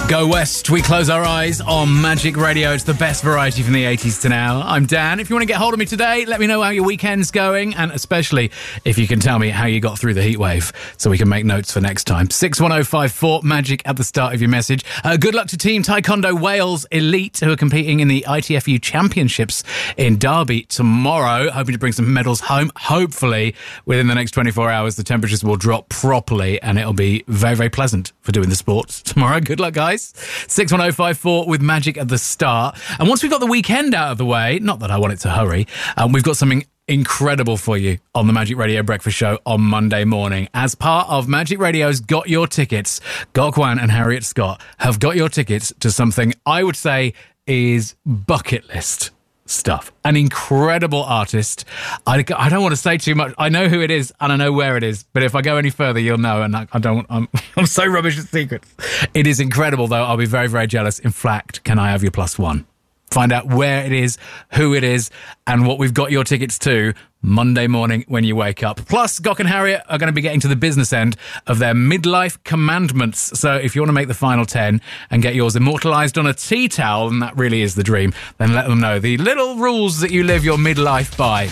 Go West, we close our eyes on Magic Radio. It's the best variety from the 80s to now. I'm Dan. If you want to get hold of me today, let me know how your weekend's going, and especially if you can tell me how you got through the heat wave so we can make notes for next time. 61054 Magic at the start of your message. Good luck to Team Taekwondo Wales Elite, who are competing in the ITFU Championships in Derby tomorrow, hoping to bring some medals home. Hopefully, within the next 24 hours, the temperatures will drop properly and it'll be very, very pleasant for doing the sport tomorrow. Good luck, guys. 61054 with Magic at the start. And once we've got the weekend out of the way, not that I want it to hurry, we've got something incredible for you on the Magic Radio Breakfast Show on Monday morning. As part of Magic Radio's Got Your Tickets, Gokwan and Harriet Scott have got your tickets to something I would say is bucket list stuff. An incredible artist. I don't want to say too much. I know who it is and I know where it is, but if I go any further, you'll know. And I'm so rubbish at secrets. It is incredible, though. I'll be very, very jealous. In fact, can I have your +1? Find out where it is, who it is, and what we've got your tickets to Monday morning when you wake up. Plus, Gok and Harriet are going to be getting to the business end of their midlife commandments. So if you want to make the final 10 and get yours immortalised on a tea towel, and that really is the dream, then let them know the little rules that you live your midlife by.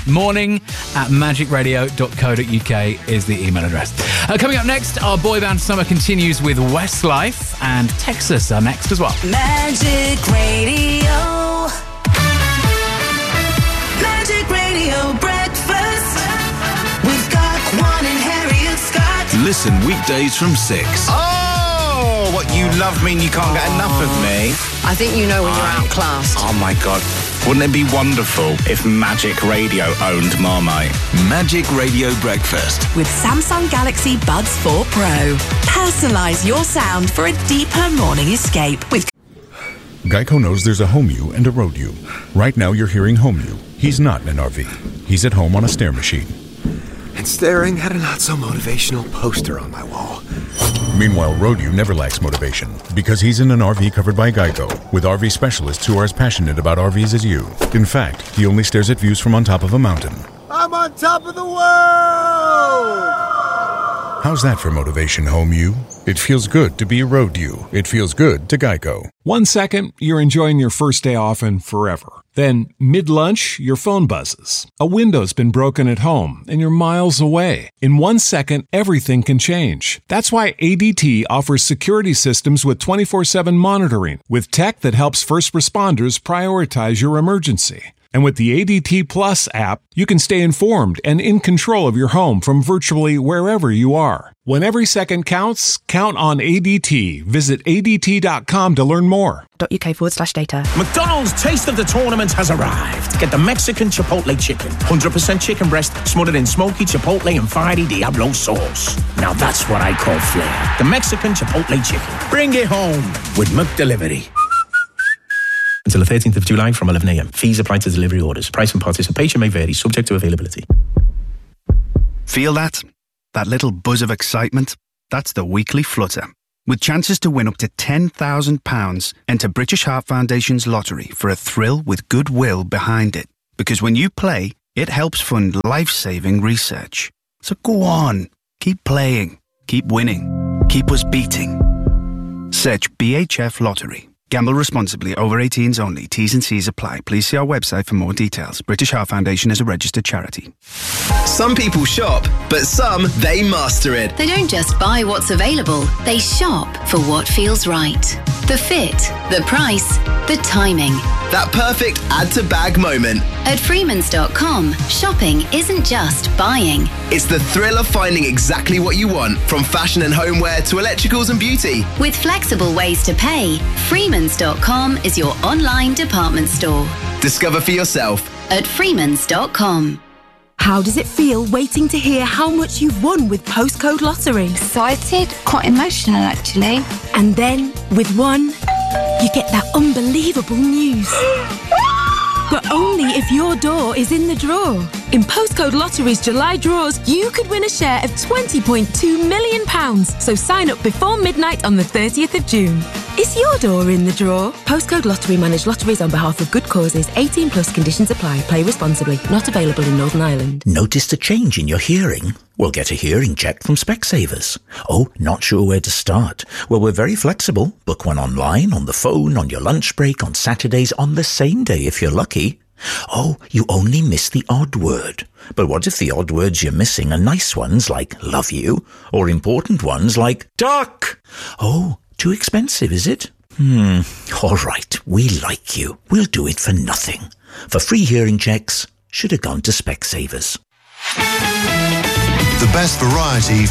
morning@magicradio.co.uk is the email address. Coming up next, our boy band summer continues with Westlife, and Texas are next as well. Magic Radio. Magic Radio Breakfast. We've got Gokwan and Harriet Scott. Listen weekdays from 6. Oh, what you love me and you can't get enough of me. I think you know when you're outclassed. Oh my God. Wouldn't it be wonderful if Magic Radio owned Marmite? Magic Radio Breakfast. With Samsung Galaxy Buds 4 Pro. Personalise your sound for a deeper morning escape with Geico knows there's a home you and a road you. Right now you're hearing home you. He's not in an RV. He's at home on a stair machine. And staring at a not-so-motivational poster on my wall. Meanwhile, road you never lacks motivation because he's in an RV covered by Geico with RV specialists who are as passionate about RVs as you. In fact, he only stares at views from on top of a mountain. I'm on top of the world! How's that for motivation, home you? It feels good to be a road you. It feels good to Geico. 1 second, you're enjoying your first day off and forever. Then, mid-lunch, your phone buzzes. A window's been broken at home, and you're miles away. In 1 second, everything can change. That's why ADT offers security systems with 24/7 monitoring, with tech that helps first responders prioritize your emergency. And with the ADT Plus app, you can stay informed and in control of your home from virtually wherever you are. When every second counts, count on ADT. Visit ADT.com to learn more. .uk/data. McDonald's Taste of the Tournament has arrived. Get the Mexican Chipotle Chicken. 100% chicken breast smothered in smoky Chipotle and fiery Diablo sauce. Now that's what I call flair. The Mexican Chipotle Chicken. Bring it home with McDelivery. Until the 13th of July from 11 a.m. Fees apply to delivery orders. Price and participation may vary, subject to availability. Feel that? That little buzz of excitement? That's the weekly flutter. With chances to win up to £10,000, enter British Heart Foundation's lottery for a thrill with goodwill behind it. Because when you play, it helps fund life-saving research. So go on. Keep playing. Keep winning. Keep us beating. Search BHF Lottery. Gamble responsibly. Over 18s only. T's and C's apply. Please see our website for more details. British Heart Foundation is a registered charity. Some people shop, but some, they master it. They don't just buy what's available. They shop for what feels right. The fit, the price, the timing. That perfect add-to-bag moment. At Freemans.com, shopping isn't just buying. It's the thrill of finding exactly what you want, from fashion and homeware to electricals and beauty. With flexible ways to pay, Freemans.com is your online department store. Discover for yourself at Freemans.com. How does it feel waiting to hear how much you've won with Postcode Lottery? Excited, quite emotional actually. And then, with one, you get that unbelievable news. But only if your door is in the draw. In Postcode Lottery's July draws, you could win a share of £20.2 million. So sign up before midnight on the 30th of June. Is your door in the drawer? Postcode Lottery manage lotteries on behalf of good causes. 18 plus conditions apply. Play responsibly. Not available in Northern Ireland. Noticed a change in your hearing? Well, get a hearing check from Specsavers. Oh, not sure where to start? Well, we're very flexible. Book one online, on the phone, on your lunch break, on Saturdays, on the same day if you're lucky. Oh, you only miss the odd word. But what if the odd words you're missing are nice ones like love you, or important ones like duck? Oh, too expensive, is it? All right, we like you. We'll do it for nothing. For free hearing checks, should have gone to Specsavers. The best variety